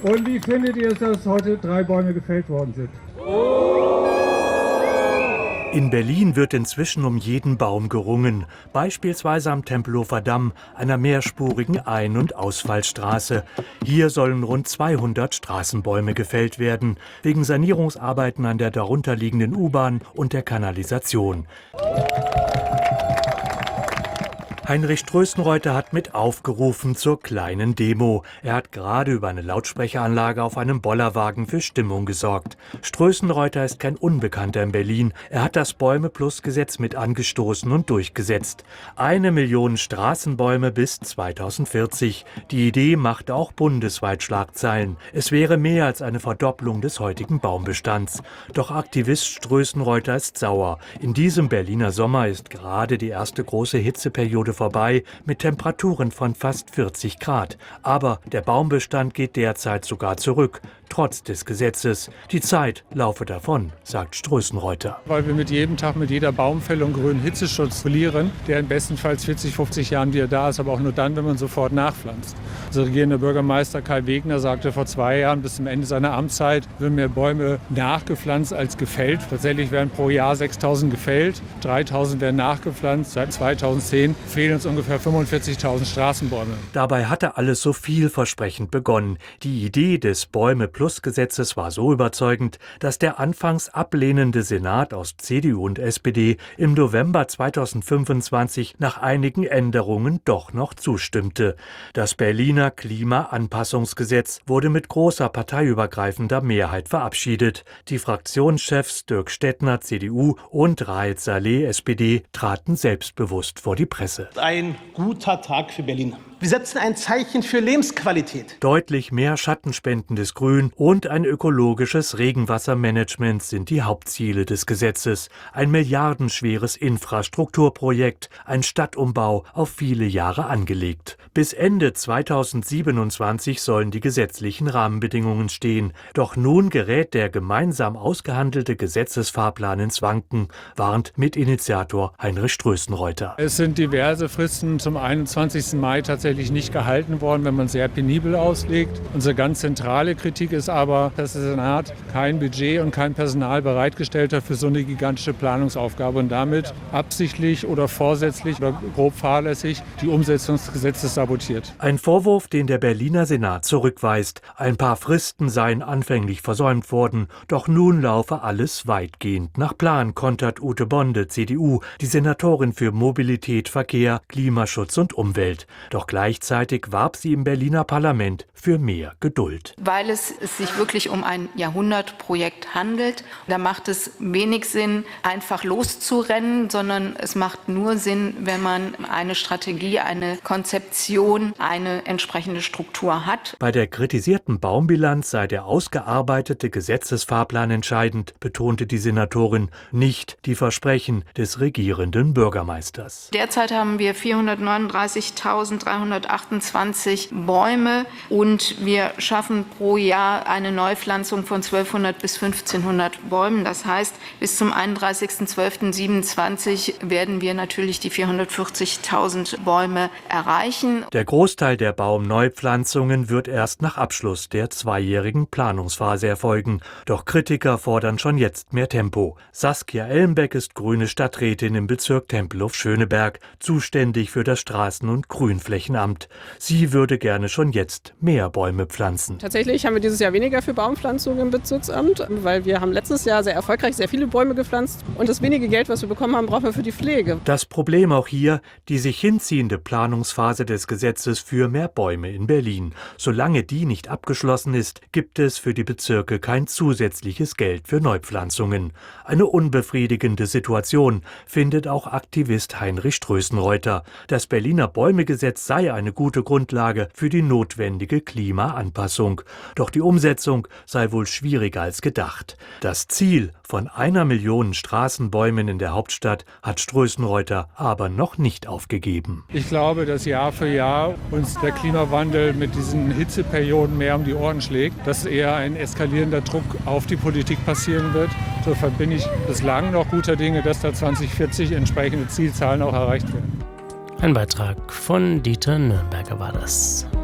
Und wie findet ihr es, dass heute 3 Bäume gefällt worden sind? In Berlin wird inzwischen um jeden Baum gerungen, beispielsweise am Tempelhofer Damm, einer mehrspurigen Ein- und Ausfallstraße. Hier sollen rund 200 Straßenbäume gefällt werden, wegen Sanierungsarbeiten an der darunterliegenden U-Bahn und der Kanalisation. Heinrich Strößenreuter hat mit aufgerufen zur kleinen Demo. Er hat gerade über eine Lautsprecheranlage auf einem Bollerwagen für Stimmung gesorgt. Strößenreuter ist kein Unbekannter in Berlin. Er hat das Bäume-Plus-Gesetz mit angestoßen und durchgesetzt. 1 Million Straßenbäume bis 2040. Die Idee machte auch bundesweit Schlagzeilen. Es wäre mehr als eine Verdopplung des heutigen Baumbestands. Doch Aktivist Strößenreuter ist sauer. In diesem Berliner Sommer ist gerade die erste große Hitzeperiode vorbei mit Temperaturen von fast 40 Grad. Aber der Baumbestand geht derzeit sogar zurück, trotz des Gesetzes. Die Zeit laufe davon, sagt Strößenreuter. Weil wir mit jedem Tag, mit jeder Baumfällung grünen Hitzeschutz verlieren, der in bestenfalls 40, 50 Jahren wieder da ist, aber auch nur dann, wenn man sofort nachpflanzt. Unser regierender Bürgermeister Kai Wegner sagte vor 2 Jahren, bis zum Ende seiner Amtszeit würden mehr Bäume nachgepflanzt als gefällt. Tatsächlich werden pro Jahr 6.000 gefällt, 3.000 werden nachgepflanzt. Seit 2010 fehlen uns ungefähr 45.000 Straßenbäume. Dabei hatte alles so vielversprechend begonnen. Die Idee des Bäume-Plus-Gesetzes war so überzeugend, dass der anfangs ablehnende Senat aus CDU und SPD im November 2025 nach einigen Änderungen doch noch zustimmte. Das Berliner Klimaanpassungsgesetz wurde mit großer parteiübergreifender Mehrheit verabschiedet. Die Fraktionschefs Dirk Stettner, CDU, und Raed Saleh, SPD, traten selbstbewusst vor die Presse. Ein guter Tag für Berlin. Wir setzen ein Zeichen für Lebensqualität. Deutlich mehr schattenspendendes Grün und ein ökologisches Regenwassermanagement sind die Hauptziele des Gesetzes. Ein milliardenschweres Infrastrukturprojekt, ein Stadtumbau auf viele Jahre angelegt. Bis Ende 2027 sollen die gesetzlichen Rahmenbedingungen stehen. Doch nun gerät der gemeinsam ausgehandelte Gesetzesfahrplan ins Wanken, warnt Mitinitiator Heinrich Strößenreuter. Es sind diverse Fristen zum 21. Mai tatsächlich nicht gehalten worden, wenn man sehr penibel auslegt. Unsere ganz zentrale Kritik ist aber, dass der Senat kein Budget und kein Personal bereitgestellt hat für so eine gigantische Planungsaufgabe und damit absichtlich oder vorsätzlich oder grob fahrlässig die Umsetzung des Gesetzes sabotiert. Ein Vorwurf, den der Berliner Senat zurückweist. Ein paar Fristen seien anfänglich versäumt worden, doch nun laufe alles weitgehend nach Plan, kontert Ute Bonde, CDU, die Senatorin für Mobilität, Verkehr, Klimaschutz und Umwelt. Doch gleichzeitig warb sie im Berliner Parlament für mehr Geduld. Weil es sich wirklich um ein Jahrhundertprojekt handelt. Da macht es wenig Sinn, einfach loszurennen, sondern es macht nur Sinn, wenn man eine Strategie, eine Konzeption, eine entsprechende Struktur hat. Bei der kritisierten Baumbilanz sei der ausgearbeitete Gesetzesfahrplan entscheidend, betonte die Senatorin, nicht die Versprechen des regierenden Bürgermeisters. Derzeit haben wir 439.328 Bäume und wir schaffen pro Jahr eine Neupflanzung von 1.200 bis 1.500 Bäumen. Das heißt, bis zum 31.12.27 werden wir natürlich die 440.000 Bäume erreichen. Der Großteil der Baumneupflanzungen wird erst nach Abschluss der 2-jährigen Planungsphase erfolgen. Doch Kritiker fordern schon jetzt mehr Tempo. Saskia Ellenbeck ist grüne Stadträtin im Bezirk Tempelhof-Schöneberg, zuständig für das Straßen- und Grünflächenamt. Sie würde gerne schon jetzt mehr Bäume pflanzen. Tatsächlich haben wir dieses Jahr weniger für Baumpflanzungen im Bezirksamt, weil wir haben letztes Jahr sehr erfolgreich sehr viele Bäume gepflanzt und das wenige Geld, was wir bekommen haben, brauchen wir für die Pflege. Das Problem auch hier, die sich hinziehende Planungsphase des Gesetzes für mehr Bäume in Berlin. Solange die nicht abgeschlossen ist, gibt es für die Bezirke kein zusätzliches Geld für Neupflanzungen. Eine unbefriedigende Situation, findet auch Aktivist Heinrich Strößenreuter. Das Berliner Bäumegesetz sei eine gute Grundlage für die notwendige Klimaanpassung. Doch die Umsetzung sei wohl schwieriger als gedacht. Das Ziel von 1 Million Straßenbäumen in der Hauptstadt hat Strößenreuter aber noch nicht aufgegeben. Ich glaube, dass Jahr für Jahr uns der Klimawandel mit diesen Hitzeperioden mehr um die Ohren schlägt, dass eher ein eskalierender Druck auf die Politik passieren wird. Insofern bin ich bislang noch guter Dinge, dass da 2040 entsprechende Zielzahlen auch erreicht werden. Ein Beitrag von Dieter Nürnberger war das.